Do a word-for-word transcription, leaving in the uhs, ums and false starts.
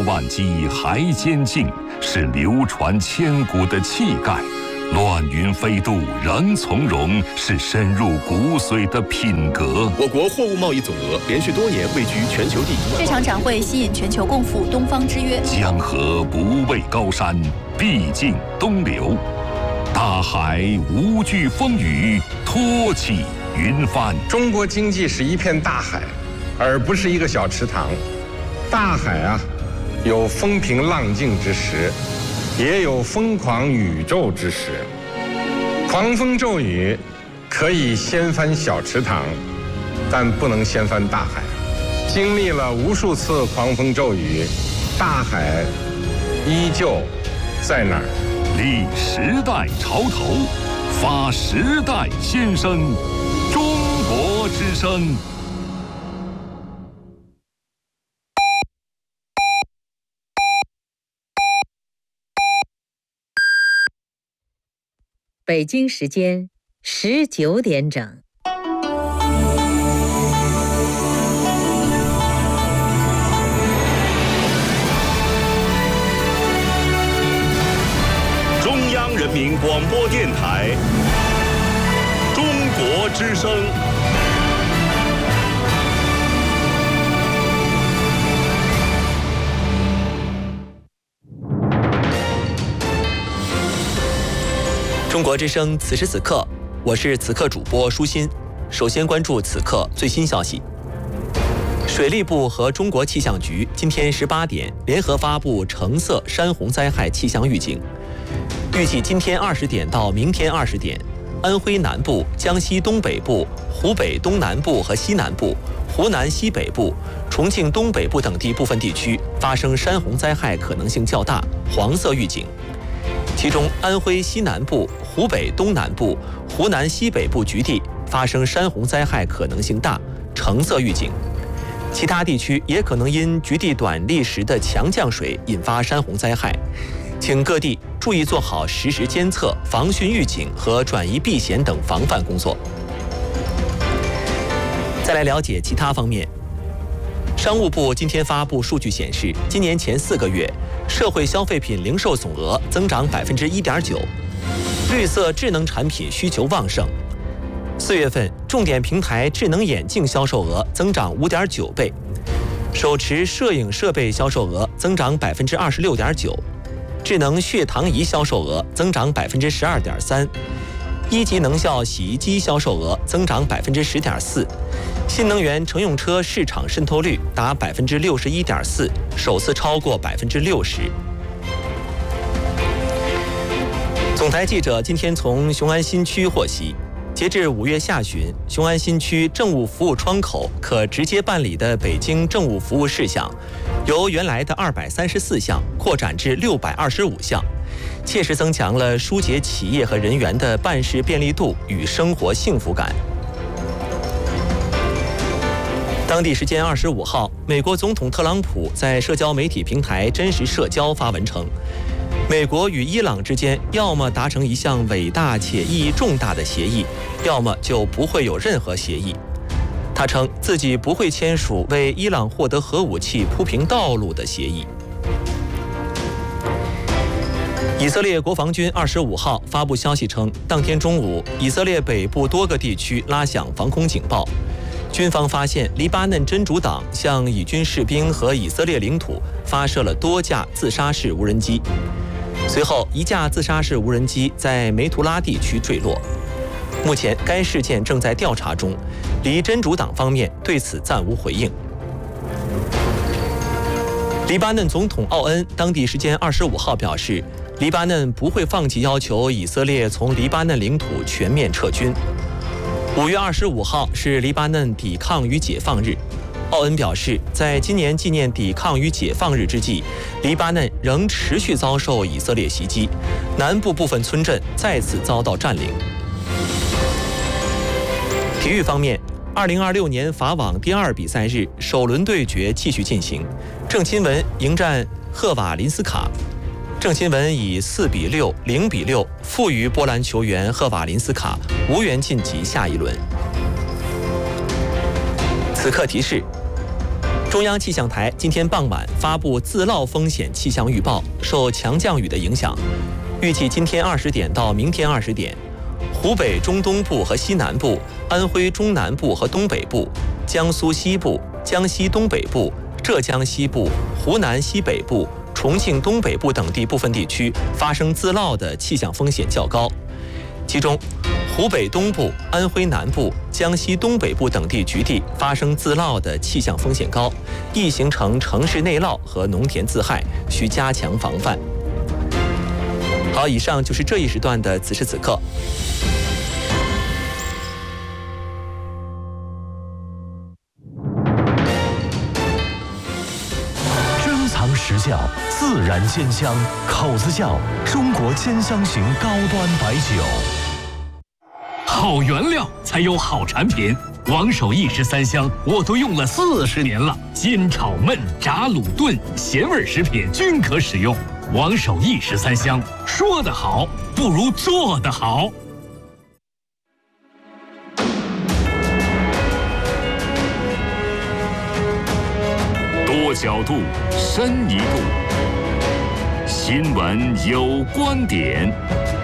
万机，还坚劲，是流传千古的气概。乱云飞渡，仍从容，是深入骨髓的品格。 我国货物贸易总额连续多年位居全球第一。 这场展会吸引全球共赴东方之约。 江河不畏高山，必尽东流；大海无惧风雨，托起云帆。 中国经济是一片大海，而不是一个小池塘。大海啊，有风平浪静之时，也有疯狂宇宙之时。狂风骤雨可以掀翻小池塘，但不能掀翻大海。经历了无数次狂风骤雨，大海依旧在那儿。 立时代潮头，发时代先声，中国之声。 北京时间十九点整。 中央人民广播电台中国之声。 中国之声，此时此刻，我是此刻主播舒心。首先关注此刻最新消息。水利部和中国气象局今天十八点联合发布橙色山洪灾害气象预警，预计今天二十点到明天二十点，安徽南部、江西东北部、湖北东南部和西南部、湖南西北部、重庆东北部等地部分地区发生山洪灾害可能性较大，黄色预警。其中，安徽西南部、湖北东南部、湖南西北部局地发生山洪灾害可能性大，橙色预警。其他地区也可能因局地短历时的强降水引发山洪灾害，请各地注意做好实时监测、防汛预警和转移避险等防范工作。再来了解其他方面。商务部今天发布数据显示，今年前四个月，社会消费品零售总额增长百分之一点九，绿色智能产品需求旺盛。四月份，重点平台智能眼镜销售额增长五点九倍，手持摄影设备销售额增长百分之二十六点九，智能血糖仪销售额增长百分之十二点三，一级能效洗衣机销售额增长百分之十点四。新能源乘用车市场渗透率达百分之六十一点四，首次超过百分之六十。总台记者今天从雄安新区获悉，截至五月下旬，雄安新区政务服务窗口可直接办理的北京政务服务事项，由原来的二百三十四项扩展至六百二十五项，切实增强了疏解企业和人员的办事便利度与生活幸福感。当地时间二十五号，美国总统特朗普在社交媒体平台真实社交发文称，美国与伊朗之间要么达成一项伟大且意义重大的协议，要么就不会有任何协议。他称自己不会签署为伊朗获得核武器铺平道路的协议。以色列国防军二十五号发布消息称，当天中午，以色列北部多个地区拉响防空警报。军方发现黎巴嫩真主党向以军士兵和以色列领土发射了多架自杀式无人机，随后一架自杀式无人机在梅图拉地区坠落。目前该事件正在调查中，黎真主党方面对此暂无回应。黎巴嫩总统奥恩当地时间二十五号表示，黎巴嫩不会放弃要求以色列从黎巴嫩领土全面撤军。五月二十五号是黎巴嫩抵抗与解放日，奥恩表示，在今年纪念抵抗与解放日之际，黎巴嫩仍持续遭受以色列袭击，南部部分村镇再次遭到占领。体育方面，二零二六年法网第二比赛日首轮对决继续进行，郑钦文迎战赫瓦林斯卡。郑钦文以四比六、零比六负于波兰球员赫瓦林斯卡，无缘晋级下一轮。此刻提示： 中央气象台今天傍晚发布自涝风险气象预报，受强降雨的影响，预计今天二十点到明天二十点，湖北中东部和西南部、安徽中南部和东北部、江苏西部、江西东北部、浙江西部、湖南西北部、重庆东北部等地部分地区发生自涝的气象风险较高，其中湖北东部、安徽南部、江西东北部等地局地发生自涝的气象风险高，易形成城市内涝和农田自害，需加强防范。好，以上就是这一时段的此时此刻。 珍藏实窖，自然煎香，口子窖，中国煎香型高端白酒。 好原料才有好产品，王守义十三香我都用了四十年了，煎炒焖炸卤炖咸味食品均可使用。王守义十三香，说得好不如做得好。 多角度，深一步，新闻有观点。